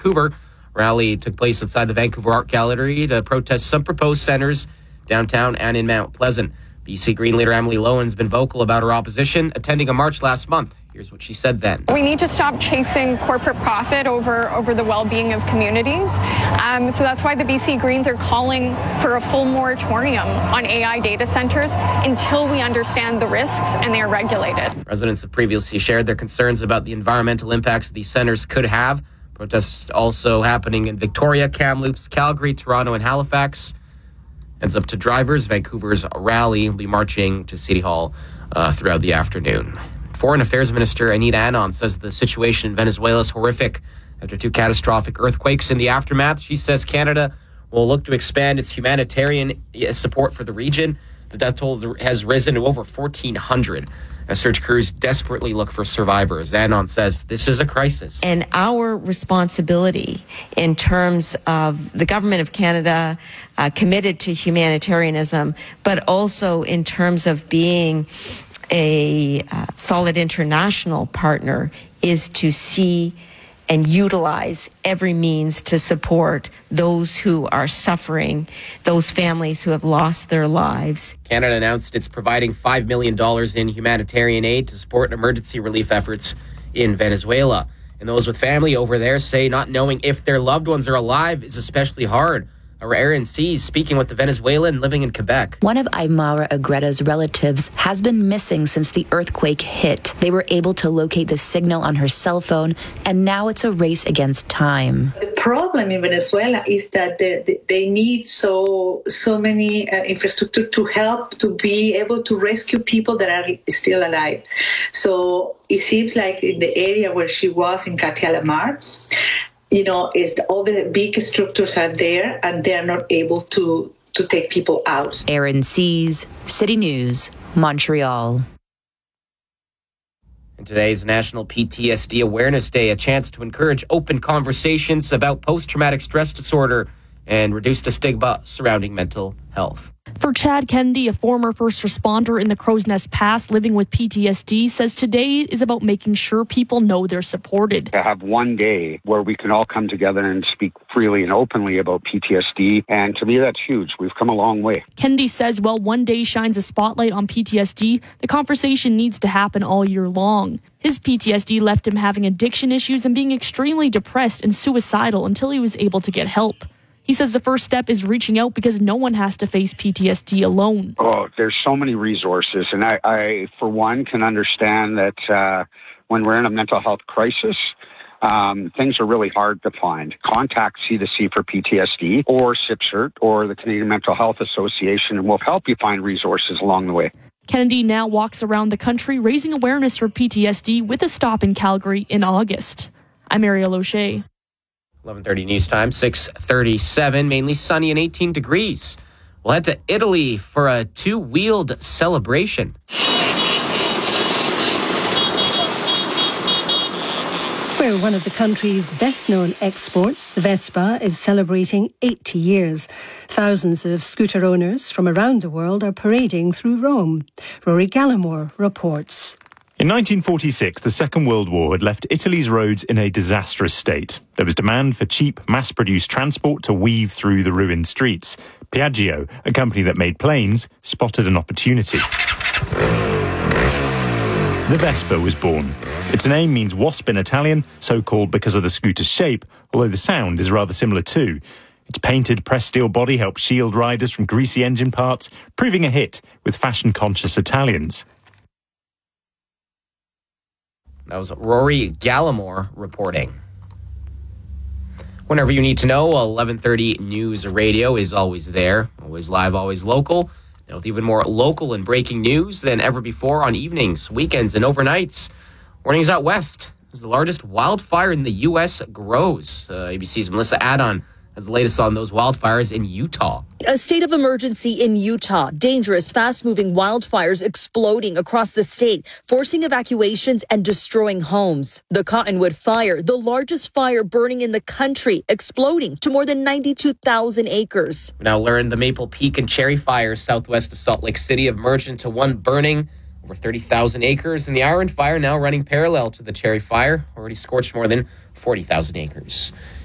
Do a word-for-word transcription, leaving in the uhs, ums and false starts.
Vancouver. Rally took place outside the Vancouver Art Gallery to protest some proposed centres downtown and in Mount Pleasant. B C Green leader Emily Lowen's been vocal about her opposition, attending a march last month. Here's what she said then. We need to stop chasing corporate profit over, over the well-being of communities. Um, so that's why the B C Greens are calling for a full moratorium on A I data centres until we understand the risks and they are regulated. Residents have previously shared their concerns about the environmental impacts these centres could have. Protests also happening in Victoria, Kamloops, Calgary, Toronto, and Halifax. It's up to drivers. Vancouver's rally will be marching to City Hall uh, throughout the afternoon. Foreign Affairs Minister Anita Anand says the situation in Venezuela is horrific after two catastrophic earthquakes. In the aftermath, she says Canada will look to expand its humanitarian support for the region. The death toll has risen to over fourteen hundred. As search crews desperately look for survivors. Anand says this is a crisis. And our responsibility in terms of the government of Canada uh, committed to humanitarianism, but also in terms of being a uh, solid international partner, is to see and utilize every means to support those who are suffering, those families who have lost their lives. Canada announced it's providing five million dollars in humanitarian aid to support emergency relief efforts in Venezuela. And those with family over there say not knowing if their loved ones are alive is especially hard. Our Aaron Sees speaking with the Venezuelan living in Quebec. One of Aymara Agreta's relatives has been missing since the earthquake hit. They were able to locate the signal on her cell phone, and now it's a race against time. The problem in Venezuela is that they, they need so so many uh, infrastructure to help to be able to rescue people that are still alive. So it seems like in the area where she was in Catialamar, you know, is the, all the big structures are there and they're not able to, to take people out. Aaron Sees, City News, Montreal. And today's National P T S D Awareness Day, a chance to encourage open conversations about post-traumatic stress disorder and reduce the stigma surrounding mental health. For Chad Kennedy, a former first responder in the Crow's Nest Pass living with P T S D, says today is about making sure people know they're supported. To have one day where we can all come together and speak freely and openly about P T S D, and to me that's huge. We've come a long way. Kennedy says while one day shines a spotlight on P T S D, the conversation needs to happen all year long. His P T S D left him having addiction issues and being extremely depressed and suicidal until he was able to get help. He says the first step is reaching out because no one has to face P T S D alone. Oh, there's so many resources. And I, I for one, can understand that uh, when we're in a mental health crisis, um, things are really hard to find. Contact C two C for P T S D or C I P C E R T or the Canadian Mental Health Association, and we'll help you find resources along the way. Kennedy now walks around the country raising awareness for P T S D with a stop in Calgary in August. I'm Ariel O'Shea. eleven thirty news time, six thirty-seven, mainly sunny and eighteen degrees. We'll head to Italy for a two-wheeled celebration. Where one of the country's best-known exports, the Vespa, is celebrating eighty years. Thousands of scooter owners from around the world are parading through Rome. Rory Gallimore reports. In nineteen forty-six, the Second World War had left Italy's roads in a disastrous state. There was demand for cheap, mass-produced transport to weave through the ruined streets. Piaggio, a company that made planes, spotted an opportunity. The Vespa was born. Its name means wasp in Italian, so called because of the scooter's shape, although the sound is rather similar too. Its painted pressed steel body helped shield riders from greasy engine parts, proving a hit with fashion-conscious Italians. That was Rory Gallimore reporting. Whenever you need to know, eleven thirty News Radio is always there. Always live, always local. Now with even more local and breaking news than ever before on evenings, weekends, and overnights. Warnings out west as the largest wildfire in the U S grows. Uh, A B C's Melissa Adon has the latest on those wildfires in Utah. A state of emergency in Utah. Dangerous, fast-moving wildfires exploding across the state, forcing evacuations and destroying homes. The Cottonwood Fire, the largest fire burning in the country, exploding to more than ninety-two thousand acres. We now learn the Maple Peak and Cherry Fires southwest of Salt Lake City have merged into one, burning over thirty thousand acres. And the Iron Fire, now running parallel to the Cherry Fire, already scorched more than forty thousand acres.